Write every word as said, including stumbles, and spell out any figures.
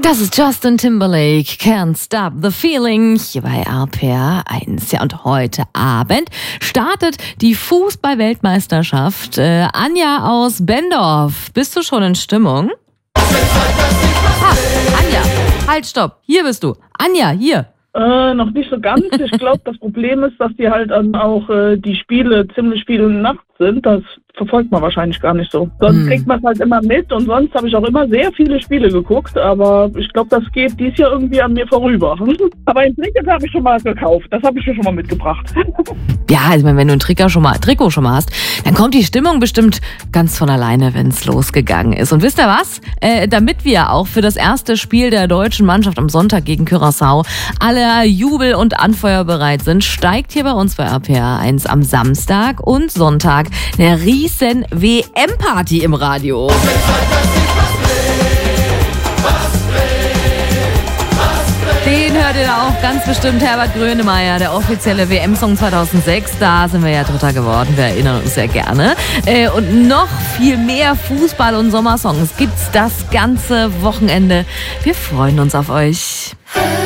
Das ist Justin Timberlake, Can't Stop the Feeling, hier bei R P R eins. Ja, und heute Abend startet die Fußball-Weltmeisterschaft. Äh, Anja aus Bendorf, bist du schon in Stimmung? Ah, Anja, halt, stopp, hier bist du. Anja, hier. Äh, noch nicht so ganz. Ich glaube, das Problem ist, dass die halt dann auch äh, die Spiele ziemlich viel nachts sind. Das verfolgt man wahrscheinlich gar nicht so. Sonst hm. kriegt man es halt immer mit und sonst habe ich auch immer sehr viele Spiele geguckt, aber ich glaube, das geht dies Jahr irgendwie an mir vorüber. Aber ein Ticket habe ich schon mal gekauft. Das habe ich mir schon mal mitgebracht. Ja, also wenn du ein Trikot schon mal, Trikot schon mal hast, dann kommt die Stimmung bestimmt ganz von alleine, wenn es losgegangen ist. Und wisst ihr was? Äh, damit wir auch für das erste Spiel der deutschen Mannschaft am Sonntag gegen Curaçao alle jubel- und anfeuerbereit sind, steigt hier bei uns bei R P R eins am Samstag und Sonntag eine riesen W M-Party im Radio. Den hört ihr auch ganz bestimmt, Herbert Grönemeyer, der offizielle W M-Song zweitausendsechs. Da sind wir ja Dritter geworden, wir erinnern uns sehr gerne. Äh, und noch viel mehr Fußball- und Sommersongs gibt's das ganze Wochenende. Wir freuen uns auf euch.